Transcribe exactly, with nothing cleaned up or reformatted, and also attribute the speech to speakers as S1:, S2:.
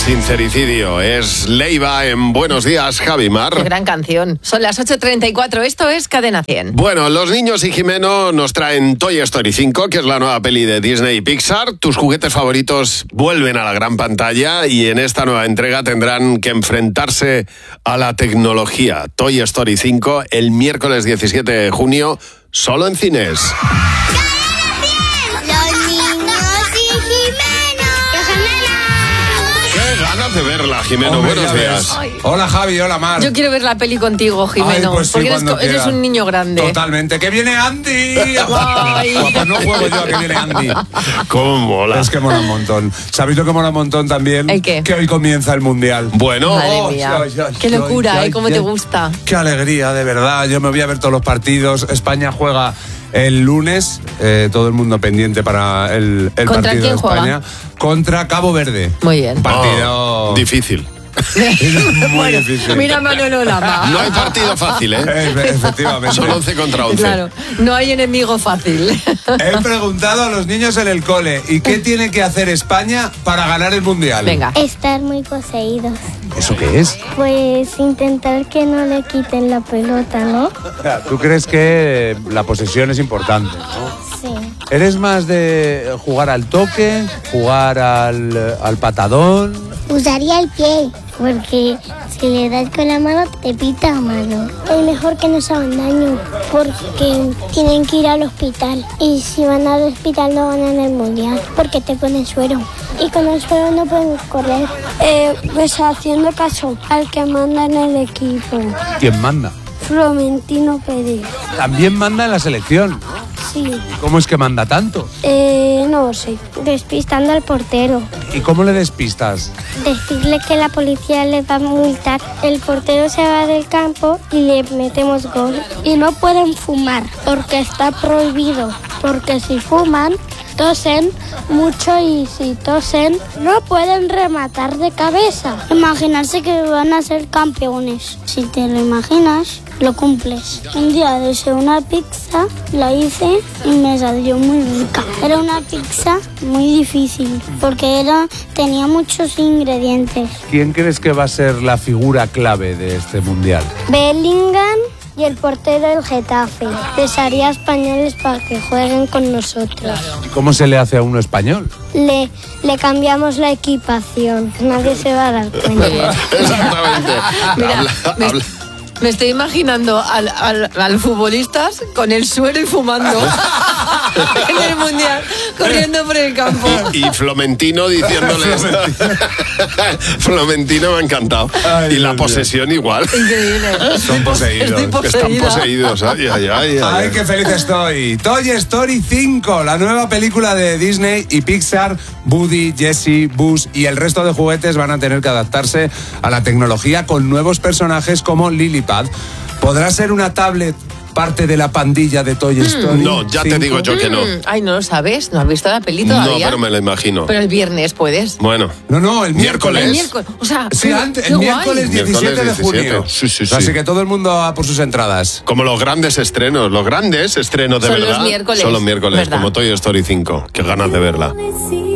S1: Sincericidio, es Leiva en Buenos Días, Javi Mar.
S2: Qué gran canción. Son las ocho treinta y cuatro, esto es Cadena cien.
S1: Bueno, los niños y Jimeno nos traen Toy Story cinco, que es la nueva peli de Disney y Pixar. Tus juguetes favoritos vuelven a la gran pantalla y en esta nueva entrega tendrán que enfrentarse a la tecnología. Toy Story cinco el miércoles diecisiete de junio, solo en cines. De verla, Jimeno.
S3: Hombre,
S1: buenos días.
S2: Ay.
S3: Hola Javi, hola Mar.
S2: Yo quiero ver la peli contigo, Jimeno.
S3: Ay, pues sí,
S2: porque eres,
S3: cuando
S2: eres
S3: quieras.
S2: un niño grande.
S3: Totalmente. ¡Que viene Andy!
S2: Ay.
S3: Pues no juego yo a que viene Andy.
S1: ¿Cómo mola?
S3: Es que mola un montón. ¿Sabéis lo que mola un montón también?
S2: ¿El qué?
S3: Que hoy comienza el Mundial.
S1: Bueno,
S2: Madre
S3: Oh,
S2: mía.
S3: ay, ay,
S2: Qué locura,
S3: ay,
S2: ¿eh? ¿Cómo
S3: ay,
S2: te
S3: ay.
S2: gusta?
S3: Qué alegría, de verdad. Yo me voy a ver todos los partidos. España juega el lunes. Eh, todo el mundo pendiente para el, el
S2: ¿Contra
S3: partido
S2: quién
S3: de España.
S2: juega?
S3: Contra Cabo Verde.
S2: Muy bien.
S3: Partido
S1: Oh, difícil.
S3: muy
S2: Bueno,
S3: difícil.
S2: mira Manolo Lama.
S1: No hay partido fácil, ¿eh?
S3: Efe- Efectivamente.
S1: Son once contra once.
S2: Claro, no hay enemigo fácil.
S3: He preguntado a los niños en el cole, ¿y qué tiene que hacer España para ganar el Mundial?
S2: Venga.
S4: Estar muy poseídos.
S3: ¿Eso qué es?
S4: Pues intentar que no le quiten la pelota, ¿no?
S3: Tú crees que la posesión es importante, ¿no?
S4: Sí.
S3: ¿Eres más de jugar al toque, jugar al, al patadón?
S4: Usaría el pie, porque si le das con la mano te pita a mano. Es mejor que no se hagan daño, porque tienen que ir al hospital. Y si van al hospital no van en el mundial, porque te ponen suero. Y con el suero no pueden correr. Eh, pues haciendo caso al que manda en el equipo,
S3: ¿Quién manda?
S4: Florentino Pérez.
S3: También manda en la selección.
S4: Sí.
S3: ¿Cómo es que manda tanto?
S4: Eh, no sé. Despistando al portero.
S3: ¿Y cómo le despistas?
S4: Decirle que la policía le va a multar. El portero se va del campo y le metemos gol. Y no pueden fumar porque está prohibido. Porque si fuman, tosen mucho y si tosen, no pueden rematar de cabeza. Imaginarse que van a ser campeones. Si te lo imaginas, lo cumples. Un día deseé una pizza, la hice y me salió muy rica. Era una pizza muy difícil porque era, tenía muchos ingredientes.
S3: ¿Quién crees que va a ser la figura clave de este Mundial?
S4: Bellingham y el portero del Getafe. Pesaría a españoles para que jueguen con nosotros.
S3: ¿Y cómo se le hace a uno español?
S4: Le, le cambiamos la equipación. Nadie se va a dar cuenta.
S1: Exactamente.
S2: Mira,
S1: Habla-
S2: me,
S1: habla-
S2: me estoy imaginando al, al, al futbolistas con el suero y fumando en el mundial, corriendo por el campo.
S1: Y Flomentino diciéndoles. Flomentino me ha encantado.
S3: Ay,
S1: y la
S3: Dios
S1: posesión igual.
S2: Increíble.
S3: Son poseídos.
S2: Estoy poseída.
S1: Están poseídos. Ay, ay, ay, ay,
S3: ¡Ay,
S1: ay.
S3: qué feliz estoy! Toy Story cinco, la nueva película de Disney y Pixar. Woody, Jessie, Buzz y el resto de juguetes van a tener que adaptarse a la tecnología con nuevos personajes como Lilipad. ¿Podrá ser una tablet parte de la pandilla de Toy Story?
S1: No, ya te
S3: cinco?
S1: digo yo que no.
S2: Mm, Ay, no lo sabes, no has visto la peli
S1: No,
S2: todavía.
S1: pero me lo imagino.
S2: Pero el viernes puedes.
S1: Bueno.
S3: No, no, el miércoles.
S2: El miércoles, o sea,
S3: Sí,
S2: qué-
S3: antes,
S2: qué
S3: el
S2: guay.
S3: miércoles diecisiete de
S1: Miércoles
S3: junio.
S1: diecisiete. Sí, sí, sí.
S3: Así que todo el mundo a por sus entradas.
S1: Como los grandes estrenos, los grandes estrenos de
S2: Son los
S1: verdad.
S2: miércoles,
S1: Son los miércoles,
S2: ¿verdad?
S1: como Toy Story cinco. Qué ganas de verla.
S5: Decir